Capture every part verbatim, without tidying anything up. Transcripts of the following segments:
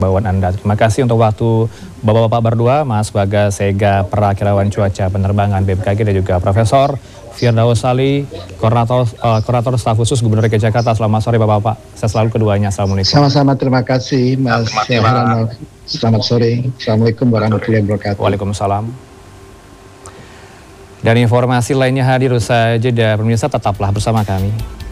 bawaan Anda. Terima kasih untuk waktu Bapak-Bapak berdua, Mas Bagas Sega, Perakirawan Cuaca Penerbangan B M K G, dan juga Profesor Firdaus Ali, Koordinator, uh, Koordinator Staf Khusus Gubernur D K I Jakarta. Selamat sore Bapak-Bapak. Saya selalu keduanya. Assalamualaikum. Sama-sama, terima kasih Mas Heranov. Selamat sore. Assalamualaikum warahmatullahi wabarakatuh. Waalaikumsalam. Dan informasi lainnya hadir usai jeda. Pemirsa, tetaplah bersama kami.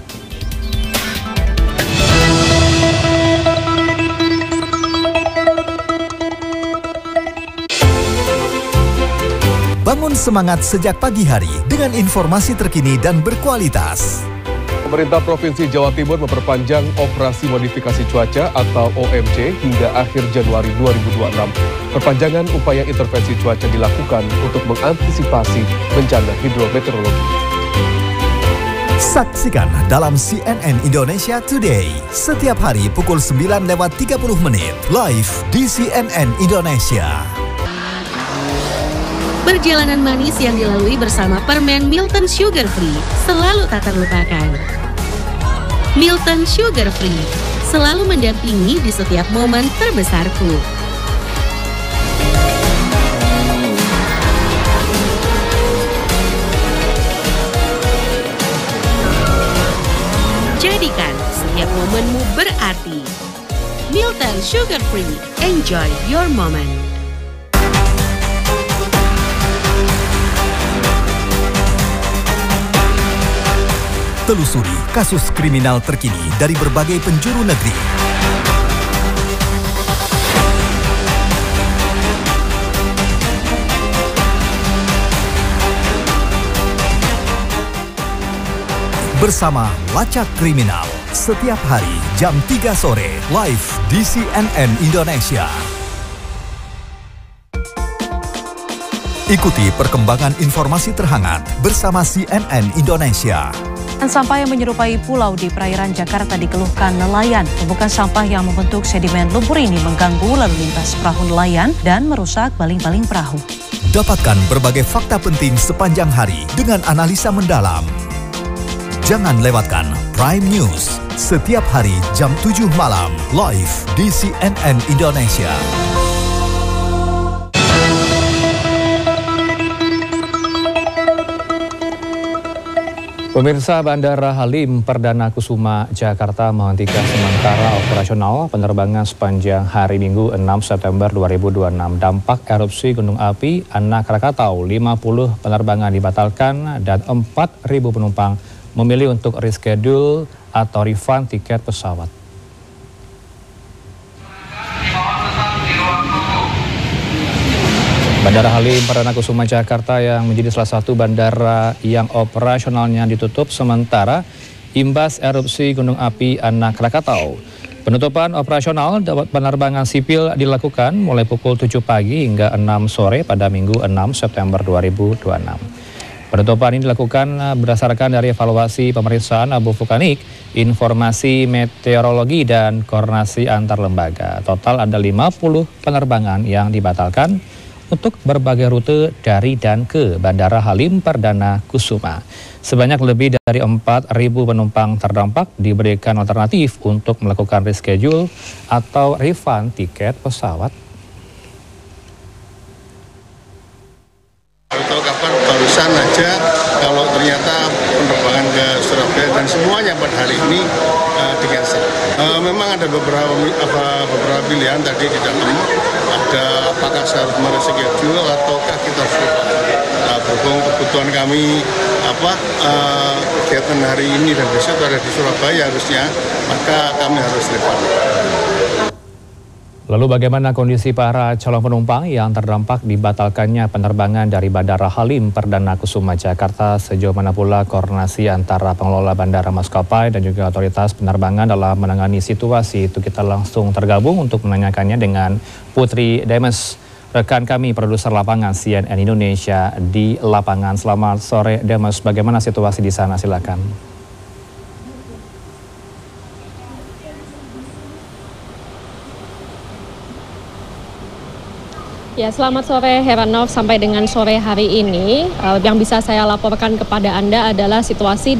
Bangun semangat sejak pagi hari dengan informasi terkini dan berkualitas. Pemerintah Provinsi Jawa Timur memperpanjang operasi modifikasi cuaca atau O M C hingga akhir Januari dua ribu dua puluh enam. Perpanjangan upaya intervensi cuaca dilakukan untuk mengantisipasi bencana hidrometeorologi. Saksikan dalam C N N Indonesia Today setiap hari pukul sembilan lewat tiga puluh menit live di C N N Indonesia. Perjalanan manis yang dilalui bersama permen Milton Sugar Free selalu tak terlupakan. Milton Sugar Free selalu mendampingi di setiap momen terbesarku. Jadikan setiap momenmu berarti. Milton Sugar Free, enjoy your moment. Telusuri kasus kriminal terkini dari berbagai penjuru negeri. Bersama Lacak Kriminal setiap hari jam tiga sore live di C N N Indonesia. Ikuti perkembangan informasi terhangat bersama C N N Indonesia. Sampah yang menyerupai pulau di perairan Jakarta dikeluhkan nelayan. Tumpukan sampah yang membentuk sedimen lumpur ini mengganggu lalu lintas perahu nelayan dan merusak baling-baling perahu. Dapatkan berbagai fakta penting sepanjang hari dengan analisa mendalam. Jangan lewatkan Prime News setiap hari jam tujuh malam live di C N N Indonesia. Pemirsa, Bandara Halim Perdana Kusuma Jakarta menghentikan sementara operasional penerbangan sepanjang hari Minggu enam September dua ribu dua puluh enam. Dampak erupsi gunung api Anak Krakatau, lima puluh penerbangan dibatalkan dan empat ribu penumpang memilih untuk reschedule atau refund tiket pesawat. Bandara Halim Perdana Kusuma Jakarta yang menjadi salah satu bandara yang operasionalnya ditutup sementara imbas erupsi gunung api Anak Krakatau. Penutupan operasional penerbangan sipil dilakukan mulai pukul tujuh pagi hingga enam sore pada Minggu enam September dua ribu dua puluh enam. Penutupan ini dilakukan berdasarkan dari evaluasi pemeriksaan abu vulkanik, informasi meteorologi, dan koordinasi antar lembaga. Total ada lima puluh penerbangan yang dibatalkan untuk berbagai rute dari dan ke Bandara Halim Perdana Kusuma. Sebanyak lebih dari empat ribu penumpang terdampak diberikan alternatif untuk melakukan reschedule atau refund tiket pesawat. Tahu kapan barusan aja kalau ternyata penerbangan ke Surabaya dan semuanya pada hari ini uh, di cancel. Uh, memang ada beberapa apa, beberapa pilihan tadi di dalam, ada apakah saya harus mereschedule ataukah kita harus uh, berhubung kebutuhan kami apa uh, kegiatan hari ini dan besok ada di Surabaya harusnya, maka kami harus refund. Lalu bagaimana kondisi para calon penumpang yang terdampak dibatalkannya penerbangan dari Bandara Halim Perdana Kusuma Jakarta? Sejauh mana pula koordinasi antara pengelola bandara maskapai dan juga otoritas penerbangan dalam menangani situasi itu? Kita langsung tergabung untuk menanyakannya dengan Putri Demes, rekan kami produser lapangan C N N Indonesia di lapangan. Selamat sore Demes, bagaimana situasi di sana? Silakan. Ya, selamat sore Heranov. Sampai dengan sore hari ini, uh, yang bisa saya laporkan kepada Anda adalah situasi di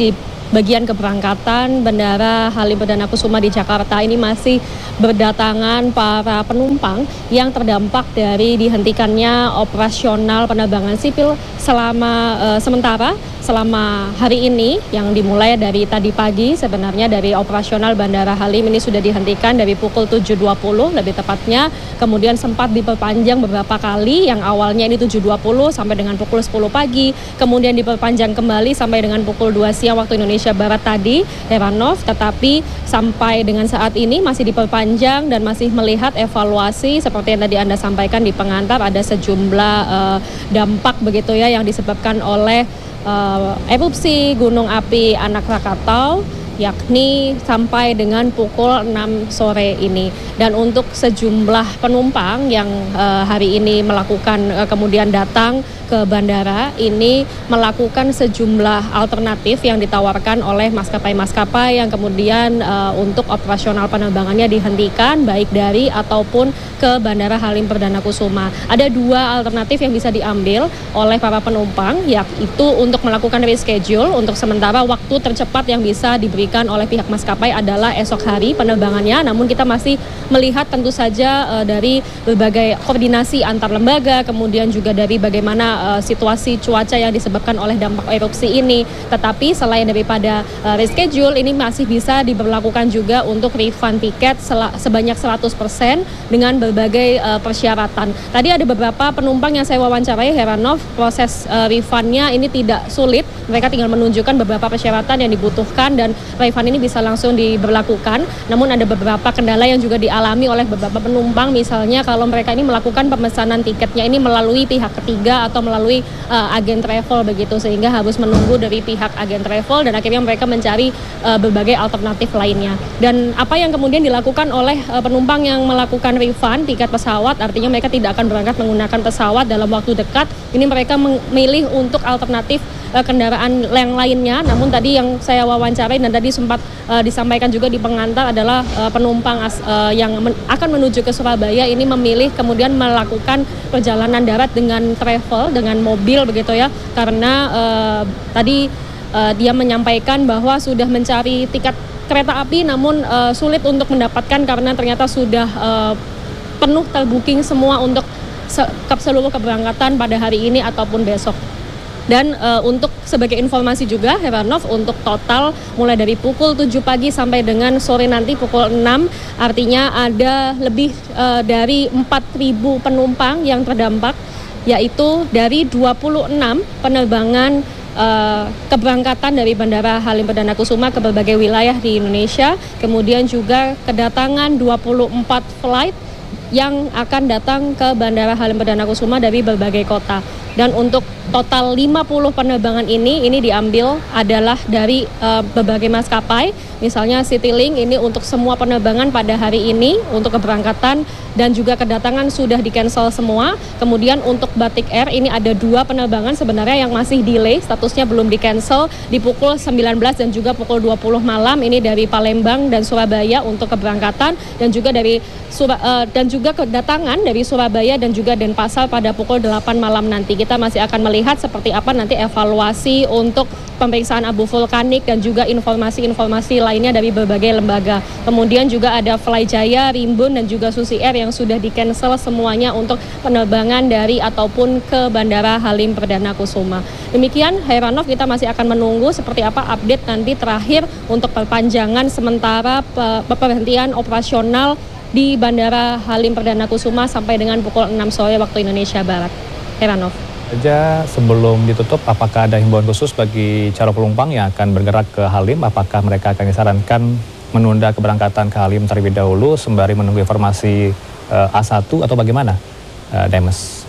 bagian keberangkatan Bandara Halim Perdana Kusuma di Jakarta ini masih berdatangan para penumpang yang terdampak dari dihentikannya operasional penerbangan sipil selama uh, sementara selama hari ini yang dimulai dari tadi pagi. Sebenarnya dari operasional Bandara Halim ini sudah dihentikan dari pukul tujuh dua puluh lebih tepatnya, kemudian sempat diperpanjang beberapa kali, yang awalnya ini tujuh dua puluh sampai dengan pukul sepuluh pagi, kemudian diperpanjang kembali sampai dengan pukul dua siang waktu Indonesia Barat tadi, Heranov, tetapi sampai dengan saat ini masih diperpanjang dan masih melihat evaluasi seperti yang tadi Anda sampaikan di pengantar, ada sejumlah uh, dampak begitu ya yang disebabkan oleh Uh, erupsi gunung api Anak Krakatau, yakni sampai dengan pukul enam sore ini. Dan untuk sejumlah penumpang yang uh, hari ini melakukan uh, kemudian datang ke bandara ini melakukan sejumlah alternatif yang ditawarkan oleh maskapai-maskapai yang kemudian uh, untuk operasional penerbangannya dihentikan baik dari ataupun ke Bandara Halim Perdana Kusuma. Ada dua alternatif yang bisa diambil oleh para penumpang, yaitu untuk melakukan reschedule. Untuk sementara waktu tercepat yang bisa diberikan oleh pihak maskapai adalah esok hari penerbangannya, namun kita masih melihat tentu saja uh, dari berbagai koordinasi antar lembaga, kemudian juga dari bagaimana uh, situasi cuaca yang disebabkan oleh dampak erupsi ini. Tetapi selain daripada uh, reschedule, ini masih bisa diberlakukan juga untuk refund tiket sebanyak seratus persen dengan berbagai uh, persyaratan. Tadi ada beberapa penumpang yang saya wawancarai, Heranov, proses uh, refundnya ini tidak sulit. Mereka tinggal menunjukkan beberapa persyaratan yang dibutuhkan dan refund ini bisa langsung diberlakukan. Namun ada beberapa kendala yang juga dialami oleh beberapa penumpang, misalnya kalau mereka ini melakukan pemesanan tiketnya ini melalui pihak ketiga atau melalui uh, agen travel begitu, sehingga harus menunggu dari pihak agen travel dan akhirnya mereka mencari uh, berbagai alternatif lainnya. Dan apa yang kemudian dilakukan oleh uh, penumpang yang melakukan refund tiket pesawat, artinya mereka tidak akan berangkat menggunakan pesawat dalam waktu dekat. Ini mereka memilih untuk alternatif uh, kendaraan yang lainnya. Namun tadi yang saya wawancarai dan tadi sempat uh, disampaikan juga di pengantar adalah uh, penumpang as, uh, yang men- akan menuju ke Surabaya ini memilih kemudian melakukan perjalanan darat dengan travel, dengan mobil begitu ya, karena uh, tadi uh, dia menyampaikan bahwa sudah mencari tiket kereta api namun uh, sulit untuk mendapatkan karena ternyata sudah uh, penuh terbooking semua untuk se- seluruh keberangkatan pada hari ini ataupun besok. Dan uh, untuk sebagai informasi juga, Heranov, untuk total mulai dari pukul tujuh pagi sampai dengan sore nanti pukul enam, artinya ada lebih uh, dari empat ribu penumpang yang terdampak, yaitu dari dua puluh enam penerbangan uh, keberangkatan dari Bandara Halim Perdana Kusuma ke berbagai wilayah di Indonesia, kemudian juga kedatangan dua puluh empat flight yang akan datang ke Bandara Halim Perdana Kusuma dari berbagai kota. Dan untuk total lima puluh penerbangan ini, ini diambil adalah dari uh, berbagai maskapai. Misalnya Citylink ini untuk semua penerbangan pada hari ini untuk keberangkatan dan juga kedatangan sudah di-cancel semua. Kemudian untuk Batik Air ini ada dua penerbangan sebenarnya yang masih delay, statusnya belum di-cancel di pukul sembilan belas dan juga pukul dua puluh malam. Ini dari Palembang dan Surabaya untuk keberangkatan dan juga dari Sura, uh, dan juga kedatangan dari Surabaya dan juga Denpasar pada pukul delapan malam nanti. Kita masih akan melihat seperti apa nanti evaluasi untuk pemeriksaan abu vulkanik dan juga informasi-informasi lainnya dari berbagai lembaga. Kemudian juga ada Flyjaya, Rimbun dan juga Susi Air yang sudah di-cancel semuanya untuk penerbangan dari ataupun ke Bandara Halim Perdana Kusuma. Demikian Heranov, kita masih akan menunggu seperti apa update nanti terakhir untuk perpanjangan sementara pemberhentian operasional di Bandara Halim Perdana Kusuma sampai dengan pukul enam sore waktu Indonesia Barat. Heranov. Saja sebelum ditutup, apakah ada himbauan khusus bagi calon penumpang yang akan bergerak ke Halim? Apakah mereka akan disarankan menunda keberangkatan ke Halim terlebih dahulu sembari menunggu informasi uh, A satu atau bagaimana, uh, Demes?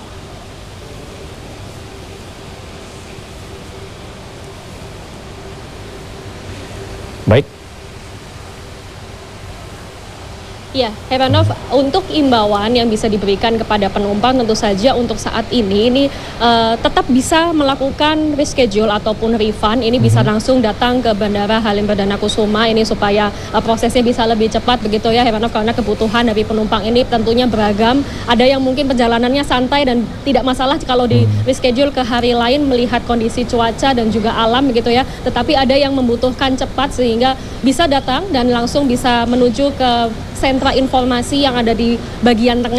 Baik. Ya, Heranov, untuk imbauan yang bisa diberikan kepada penumpang tentu saja untuk saat ini ini uh, tetap bisa melakukan reschedule ataupun refund. Ini bisa langsung datang ke Bandara Halim Perdana Kusuma ini supaya uh, prosesnya bisa lebih cepat begitu ya Heranov, karena kebutuhan dari penumpang ini tentunya beragam. Ada yang mungkin perjalanannya santai dan tidak masalah kalau di reschedule ke hari lain melihat kondisi cuaca dan juga alam begitu ya. Tetapi ada yang membutuhkan cepat sehingga bisa datang dan langsung bisa menuju ke sentra informasi yang ada di bagian tengah